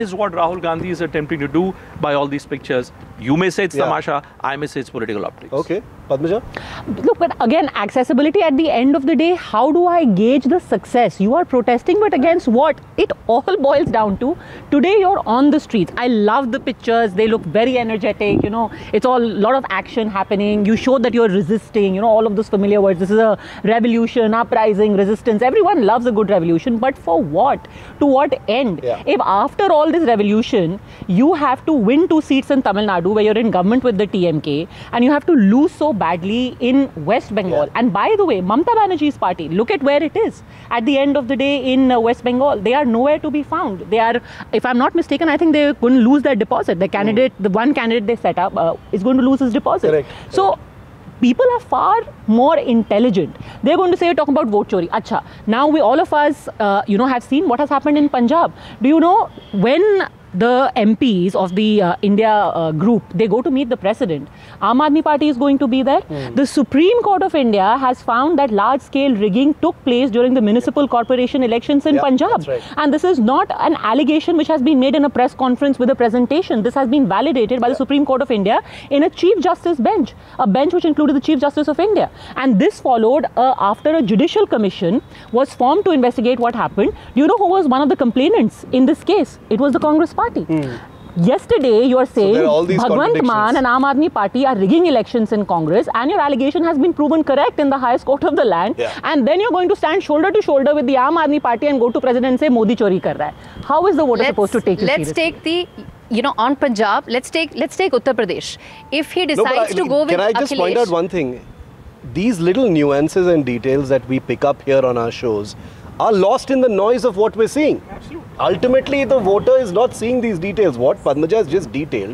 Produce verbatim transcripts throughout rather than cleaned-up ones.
is what Rahul Gandhi is attempting to do by all these pictures. You may say it's yeah. tamasha, I may say it's political optics. Okay, Padmaja? Look, but again, accessibility at the end of the day, how do I gauge the success? You are protesting, but against what? It all boils down to, today you're on the streets. I love the pictures, they look very energetic, you know, it's all, a lot of action happening. You show that you're resisting, you know, all of those familiar words. This is a revolution, uprising, resistance. Everyone loves a good revolution, but for what? To what end? Yeah. If after all this revolution, you have to win two seats in Tamil Nadu, where you're in government with the T M K, and you have to lose so badly in West Bengal. Yeah. And by the way, Mamata Banerjee's party, look at where it is. At the end of the day in uh, West Bengal, they are nowhere to be found. They are, if I'm not mistaken, I think they're going to lose their deposit. The candidate, mm. the one candidate they set up uh, is going to lose his deposit. Correct. So, people are far more intelligent. They're going to say, talking about vote chori. Acha, now we all of us, uh, you know, have seen what has happened in Punjab. Do you know when the M Ps of the uh, India uh, group, they go to meet the president, Aam Aadmi Party is going to be there. Mm. The Supreme Court of India has found that large-scale rigging took place during the municipal corporation elections in yeah, Punjab. right. And this is not an allegation which has been made in a press conference with a presentation. This has been validated by yeah. the Supreme Court of India in a Chief Justice bench, a bench which included the Chief Justice of India. And this followed uh, after a judicial commission was formed to investigate what happened. Do you know who was one of the complainants in this case? It was the Congress Party. Hmm. Yesterday, you are saying so Bhagwant Mann and Aam Aadmi Party are rigging elections in Congress, and your allegation has been proven correct in the highest court of the land. Yeah. And then you're going to stand shoulder to shoulder with the Aam Aadmi Party and go to president and say Modi chori kar raha hai. How is the voter let's, supposed to take you let's seriously? Let's take the, you know, on Punjab. Let's take let's take Uttar Pradesh. If he decides no, I, to go with Akhilesh, can I just Akhilesh, point out one thing? These little nuances and details that we pick up here on our shows are lost in the noise of what we're seeing. Absolutely. Ultimately, the voter is not seeing these details. What Padmaja has just detailed,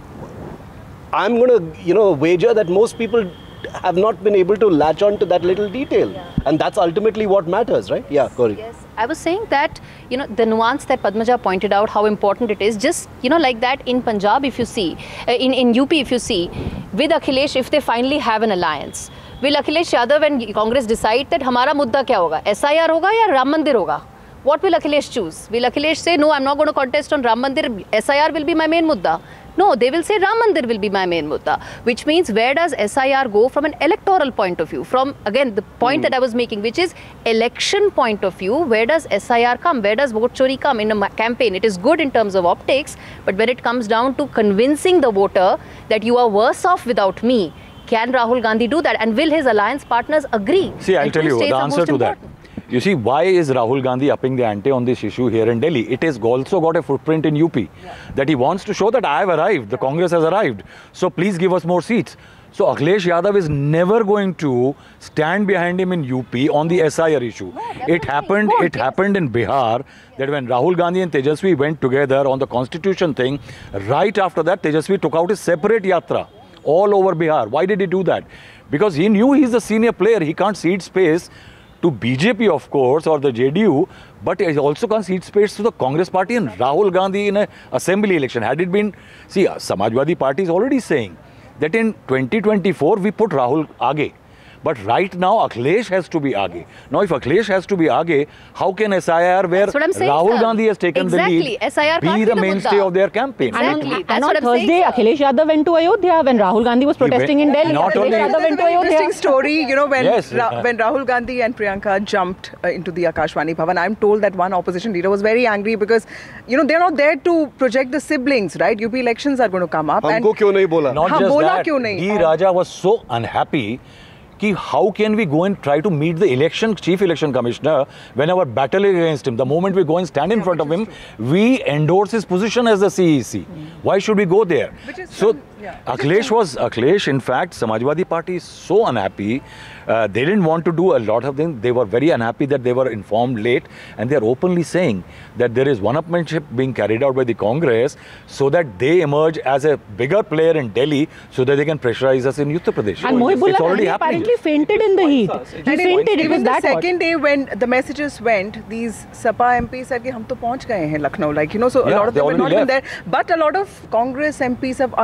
I'm going to, you know, wager that most people have not been able to latch on to that little detail. Yeah. And that's ultimately what matters, right? Yeah, Gauri. Yes. I was saying that, you know, the nuance that Padmaja pointed out, how important it is, just, you know, like that in Punjab, if you see, uh, in, in U P, if you see, with Akhilesh, if they finally have an alliance, will Akhilesh Yadav and Congress decide that hamara mudda kya hoga? S I R hoga ya Ram Mandir hoga? What will Akhilesh choose? Will Akhilesh say, no, I'm not going to contest on Ram Mandir, S I R will be my main mudda? No, they will say Ram Mandir will be my main mudda. Which means, where does S I R go from an electoral point of view? From, again, the point mm. that I was making, which is election point of view, where does S I R come? Where does vote chori come in a campaign? It is good in terms of optics, but when it comes down to convincing the voter that you are worse off without me, can Rahul Gandhi do that? And will his alliance partners agree? See, I'll tell you the answer to that. You see, why is Rahul Gandhi upping the ante on this issue here in Delhi? It has also got a footprint in U P. Yeah. That he wants to show that I have arrived, the Congress has arrived. So please give us more seats. So Akhilesh Yadav is never going to stand behind him in U P on the S I R issue. No, it happened, it yes. happened in Bihar, that when Rahul Gandhi and Tejasvi went together on the constitution thing, right after that Tejasvi took out a separate yatra all over Bihar. Why did he do that? Because he knew he's a senior player. He can't cede space to B J P, of course, or the J D U, but he also can't cede space to the Congress Party and Rahul Gandhi in an assembly election. Had it been, see, Samajwadi Party is already saying that in twenty twenty-four we put Rahul aage. But right now, Akhilesh has to be aage. Now, if Akhilesh has to be aage, how can S I R, where saying, Rahul sir. Gandhi has taken exactly. the lead, S I R be the mainstay of their campaign? Exactly. And, and on Thursday, saying, Akhilesh Yadav went to Ayodhya when Rahul Gandhi was protesting went, in Delhi. Not only, Yadav went to Ayodhya. Interesting story, you know, when, yes. Ra when Rahul Gandhi and Priyanka jumped uh, into the Akashvani Bhavan, I'm told that one opposition leader was very angry because, you know, they're not there to project the siblings, right? U P elections are going to come up. Humko kyun nahi bola? Not Haan, just bola that, kyun nahi? D. Raja was so unhappy. Ki how can we go and try to meet the election chief election commissioner when our battle against him, the moment we go and stand in yeah, front of him, we endorse his position as the C E C. Mm. Why should we go there? So from, yeah. Akhilesh was, Akhilesh, in fact, Samajwadi Party is so unhappy. Uh, they didn't want to do a lot of things. They were very unhappy that they were informed late, and they are openly saying that there is one-upmanship being carried out by the Congress so that they emerge as a bigger player in Delhi so that they can pressurize us in Uttar Pradesh. And Mohibullah Gandhi apparently fainted in the heat. He fainted. It was that the second day when the messages went, these Sapa M Ps said, "Hum to pahunch gaye hain Lucknow." Like, you know, so yeah, a lot of them were not even there. But a lot of Congress M Ps have, are also not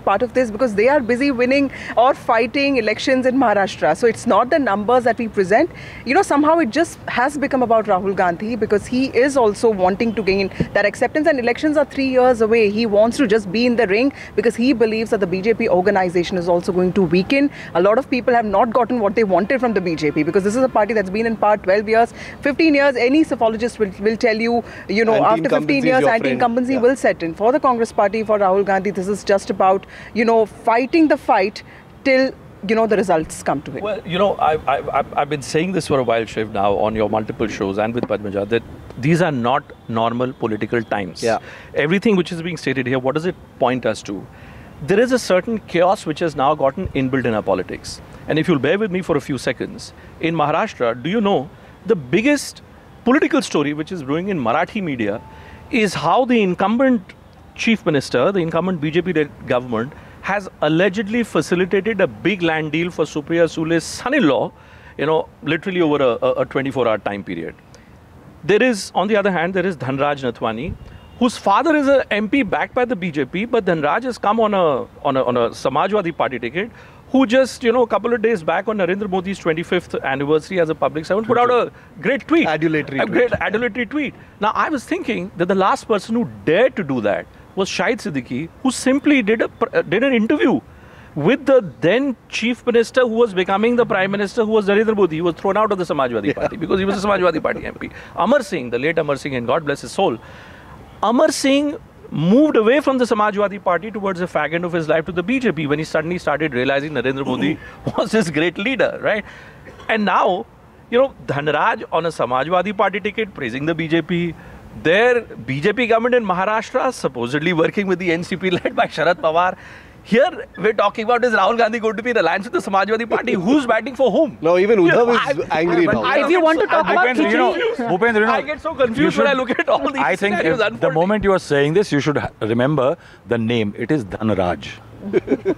not part of this because they are busy winning or fighting elections in Maharashtra. So it's not the numbers that we present. You know, somehow it just has become about Rahul Gandhi because he is also wanting to gain that acceptance, and elections are three years away. He wants to just be in the ring because he believes that the B J P organization is also going to weaken. A lot of people have not gotten what they wanted from the B J P because this is a party that's been in power twelve years, fifteen years. Any psephologist will, will tell you, you know, after fifteen years, anti-incumbency yeah. will set in. For the Congress party, for Rahul Gandhi, this is just about, you know, fighting the fight till, you know, the results come to him. Well, you know, I, I, I've been saying this for a while, Shiv, now on your multiple shows and with Padmaja, that these are not normal political times. Yeah. Everything which is being stated here, what does it point us to? There is a certain chaos which has now gotten inbuilt in our politics. And if you'll bear with me for a few seconds, in Maharashtra, do you know, the biggest political story which is brewing in Marathi media is how the incumbent chief minister, the incumbent B J P government, has allegedly facilitated a big land deal for Supriya Sule's son-in-law, you know, literally over a, a twenty-four hour time period. There is, on the other hand, there is Dhanraj Nathwani, whose father is an M P backed by the B J P, but Dhanraj has come on a, on a, on a Samajwadi Party ticket, who just, you know, a couple of days back on Narendra Modi's twenty-fifth anniversary as a public servant, put out a great tweet. Adulatory a tweet. great adulatory tweet. Now, I was thinking that the last person who dared to do that was Shahid Siddiqui, who simply did, a, did an interview with the then chief minister who was becoming the prime minister, who was Narendra Modi. He was thrown out of the Samajwadi yeah. Party because he was a Samajwadi Party M P. Amar Singh, the late Amar Singh, and God bless his soul, Amar Singh moved away from the Samajwadi Party towards the fag end of his life to the B J P when he suddenly started realizing Narendra Modi was his great leader, right? And now, you know, Dhanraj on a Samajwadi Party ticket praising the B J P. Their B J P government in Maharashtra supposedly working with the N C P led by Sharad Pawar. Here we're talking about, is Rahul Gandhi going to be in alliance with the Samajwadi Party? Who's batting for whom? No, even Uddhav you know, is I, angry now. If you want to talk about Bhupendra, you know, Bhupendra, you know, I get so confused should, when I look at all these I think scenarios if, unfolding. the moment you are saying this, you should remember the name. It is Dhanraj. Uh,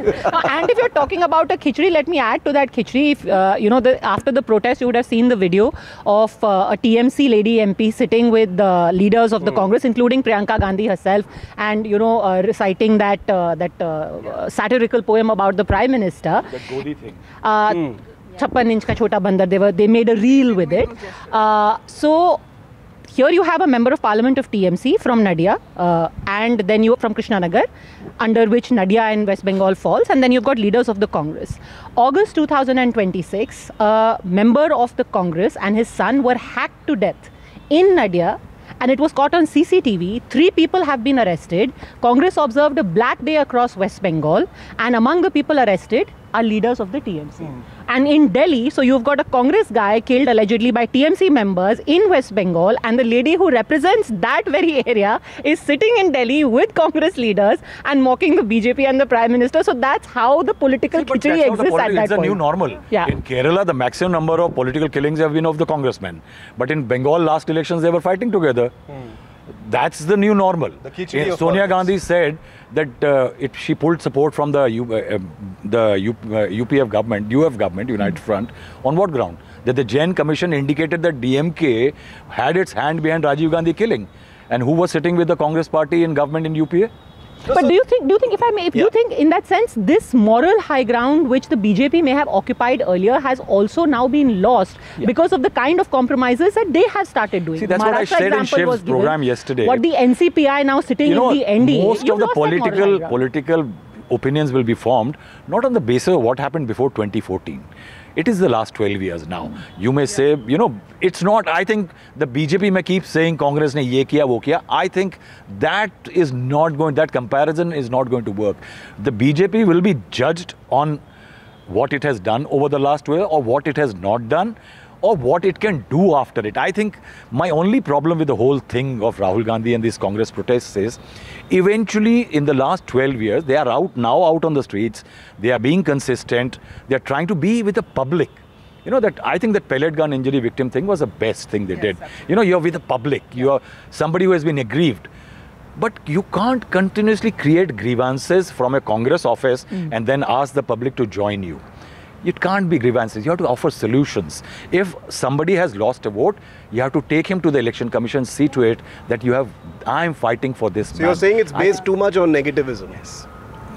and if you're talking about a khichdi, let me add to that khichdi. If, uh, you know, the, after the protest, you would have seen the video of uh, a T M C lady M P sitting with the leaders of the mm. Congress, including Priyanka Gandhi herself, and, you know, uh, reciting that uh, that uh, satirical poem about the Prime Minister. That Godi thing. Uh, mm. छप्पन inch का छोटा बंदर. They were they made a reel with it. Uh, so. Here you have a member of parliament of T M C from Nadia, uh, and then you from Krishnanagar, under which Nadia and West Bengal falls, and then you've got leaders of the Congress. August two thousand twenty-six, a member of the Congress and his son were hacked to death in Nadia, and it was caught on C C T V. Three people have been arrested. Congress observed a black day across West Bengal, and among the people arrested are leaders of the T M C. Mm. And in Delhi, so you've got a Congress guy killed allegedly by T M C members in West Bengal, and the lady who represents that very area is sitting in Delhi with Congress leaders and mocking the B J P and the Prime Minister. So that's how the political See, khichdi exists politi- at that it's point. It's a new normal. Yeah. In Kerala, the maximum number of political killings have been of the congressmen. But in Bengal, last elections, they were fighting together. Hmm. That's the new normal. The uh, Sonia Gandhi said that uh, it, she pulled support from the U, uh, the U, uh, U P F government, U F government, United mm. Front, on what ground? That the Jain Commission indicated that D M K had its hand behind Rajiv Gandhi killing, and who was sitting with the Congress party in government in U P A? But do you think, do you think, if I may, if yeah. you think in that sense, this moral high ground which the B J P may have occupied earlier has also now been lost yeah. because of the kind of compromises that they have started doing? See, that's what I said in Shiv's program yesterday. What the N C P I now sitting you know, in the N D A. Most of the political political opinions will be formed not on the basis of what happened before twenty fourteen. It is the last twelve years now. You may yeah. say, you know, it's not, I think the B J P may keep saying Congress ne ye kiya, wo kiya. I think that is not going, that comparison is not going to work. The B J P will be judged on what it has done over the last twelve or what it has not done, or what it can do after it. I think my only problem with the whole thing of Rahul Gandhi and these Congress protests is, eventually in the last twelve years, they are out now out on the streets, they are being consistent, they are trying to be with the public. You know, that I think that pellet gun injury victim thing was the best thing they yes, did. Absolutely. You know, you're with the public, yeah. you're somebody who has been aggrieved. But you can't continuously create grievances from a Congress office mm. and then ask the public to join you. It can't be grievances. You have to offer solutions. If somebody has lost a vote, you have to take him to the election commission, see to it that you have, I'm fighting for this. So man. You're saying it's based I, too much on negativism. Yes.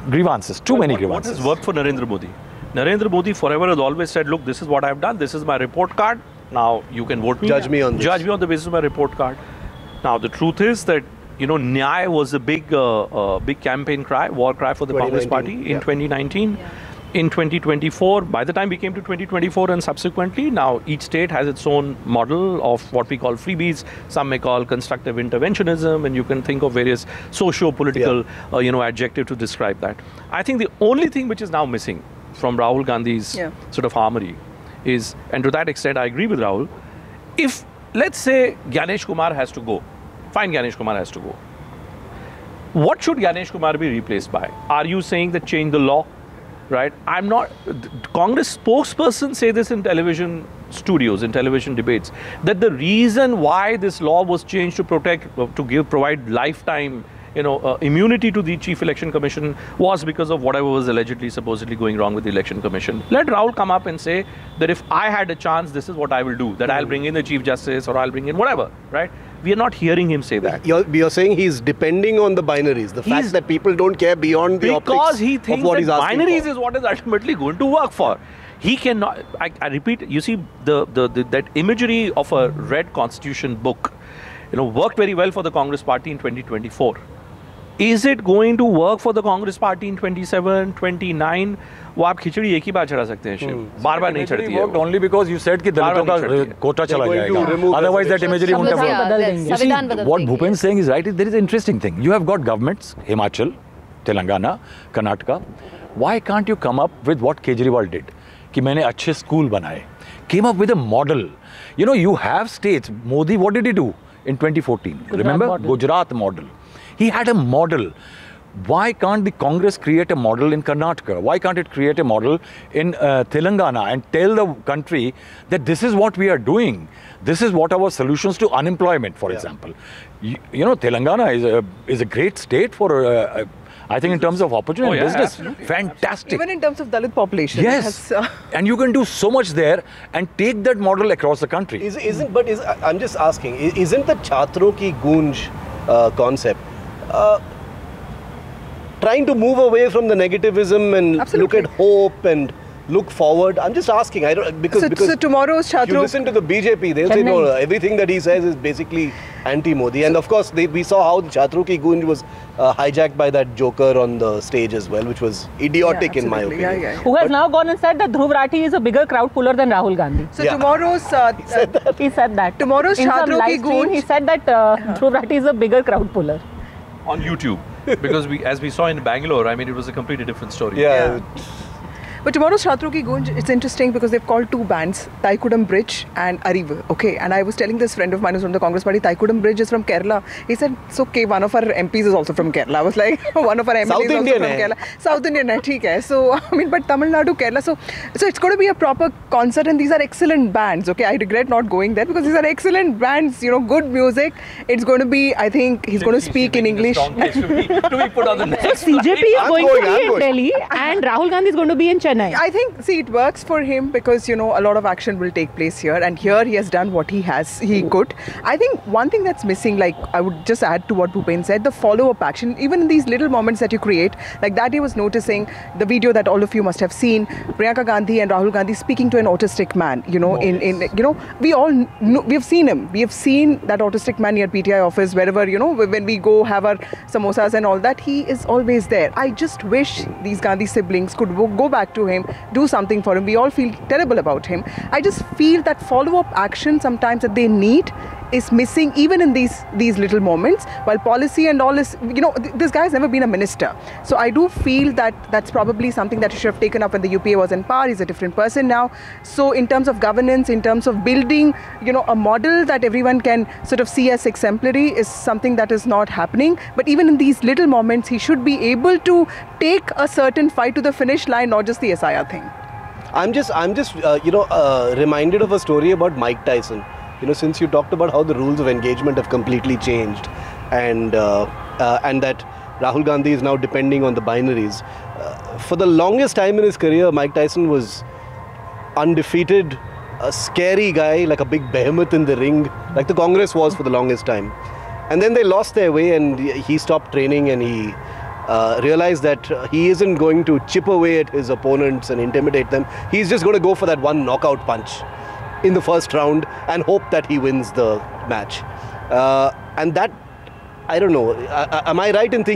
grievances, too many What grievances. has worked for Narendra Modi? Narendra Modi forever has always said, look, this is what I've done, this is my report card, now you can vote me. Judge me on this. Judge me on the basis of my report card. Now, the truth is that, you know, Nyay was a big, uh, uh, big campaign cry, war cry for the Congress party in yeah. twenty nineteen. Yeah. In twenty twenty-four, by the time we came to twenty twenty-four and subsequently, now each state has its own model of what we call freebies. Some may call constructive interventionism, and you can think of various socio-political, yeah. uh, you know, adjective to describe that. I think the only thing which is now missing from Rahul Gandhi's yeah. sort of harmony is, and to that extent, I agree with Rahul. If let's say Gyanesh Kumar has to go, fine, Gyanesh Kumar has to go. What should Gyanesh Kumar be replaced by? Are you saying that change the law? Right, I'm not. Congress spokespersons say this in television studios, in television debates, that the reason why this law was changed to protect, to give, provide lifetime, you know, uh, immunity to the Chief Election Commission was because of whatever was allegedly, supposedly going wrong with the Election Commission. Let Rahul come up and say that if I had a chance, this is what I will do. That mm. I'll bring in the Chief Justice or I'll bring in whatever. Right. We are not hearing him say that. You're, you're saying he's depending on the binaries, the he's, fact that people don't care beyond the optics because he thinks of what that he's asking binaries for. is what is ultimately going to work for. He cannot, I, I repeat, you see the, the, the that imagery of a red constitution book, you know, worked very well for the Congress party in twenty twenty-four. Is it going to work for the Congress party in twenty-seven, twenty-nine? वो आप खिचड़ी एक ही बार चढ़ा सकते हैं शिव, बार बार नहीं चढ़ती है। Worked only because you said कि दलितों का कोटा चला जाएगा. Otherwise that imagery wouldn't have worked. You see, what Bhupen is saying is right. There is an interesting thing. You have got governments, Himachal, Telangana, Karnataka. Why can't you come up with what Kejriwal did? कि मैंने अच्छे school बनाए. Came up with a model. You know, you have states. Modi, what did he do in twenty fourteen? Gujarat Remember? Model. Gujarat model. He had a model. Why can't the Congress create a model in Karnataka? Why can't it create a model in uh, Telangana and tell the country that this is what we are doing? This is what our solutions to unemployment, for yeah. example. You, you know, Telangana is a, is a great state for, uh, I think in terms of opportunity oh, yeah, business. absolutely. Yeah. Fantastic. Even in terms of Dalit population. Yes. Has, uh, and you can do so much there and take that model across the country. Is, isn't, but is, I'm just asking, isn't the Chhatron ki Goonj uh, concept uh, trying to move away from the negativism and Absolutely. look at hope and look forward? I'm just asking. I don't because so, because so tomorrow's Chhatron. You listen to the B J P, they'll say no, everything that he says is basically anti-Modi. And of course, they, we saw how the Chhatron ki Goonj was uh, hijacked by that joker on the stage as well, which was idiotic yeah, in my opinion. Yeah, yeah, yeah. Who has but now gone and said that Dhruv Rathi is a bigger crowd puller than Rahul Gandhi. So yeah. tomorrow's uh, he said that. He said that. Tomorrow's in some Chhatron live ki stream, Goonj. he said that uh, uh-huh. Dhruv Rathi is a bigger crowd puller. On YouTube. Because we, as we saw in Bangalore, I mean, it was a completely different story. Yeah. Yeah. But tomorrow's Chhatron ki Goonj, it's interesting because they've called two bands, Thaikudam Bridge and Arivu. Okay, and I was telling this friend of mine who's from the Congress party, Thaikudam Bridge is from Kerala. He said, it's okay, one of our M Ps is also from Kerala. I was like, one of our M Ps South is also Indian from hai. Kerala. South Indian, hai, theek hai. So, I mean, but Tamil Nadu, Kerala. So, so it's going to be a proper concert and these are excellent bands. Okay, I regret not going there because these are excellent bands, you know, good music. It's going to be, I think, he's going to speak in English. To be, to be put on the next So C J P is I'm going, going, to I'm be in going. Delhi and Rahul Gandhi is going to be in Chennai. I think, see, it works for him because, you know, a lot of action will take place here and here he has done what he has, he could. I think one thing that's missing, like I would just add to what Bhupen said, the follow-up action, even in these little moments that you create, like that he was noticing the video that all of you must have seen, Priyanka Gandhi and Rahul Gandhi speaking to an autistic man, you know, oh, in, in, you know, we all know, we have seen him, we have seen that autistic man near P T I office, wherever, you know, when we go have our samosas and all that, he is always there. I just wish these Gandhi siblings could go back to him, do something for him. We all feel terrible about him. I just feel that follow-up action sometimes that they need is missing even in these these little moments. While policy and all is, you know, th this guy has never been a minister. So I do feel that that's probably something that he should have taken up when the U P A was in power. He's a different person now. So in terms of governance, in terms of building, you know, a model that everyone can sort of see as exemplary is something that is not happening. But even in these little moments, he should be able to take a certain fight to the finish line, not just the S I R thing. I'm just, I'm just, uh, you know, uh, reminded of a story about Mike Tyson. You know, since you talked about how the rules of engagement have completely changed, and uh, uh, and that Rahul Gandhi is now depending on the binaries. Uh, for the longest time in his career, Mike Tyson was undefeated, a scary guy, like a big behemoth in the ring, like the Congress was for the longest time. And then they lost their way, and he stopped training, and he uh, realize that uh, he isn't going to chip away at his opponents and intimidate them. He's just going to go for that one knockout punch in the first round and hope that he wins the match. Uh, and that, I don't know, uh, am I right in thinking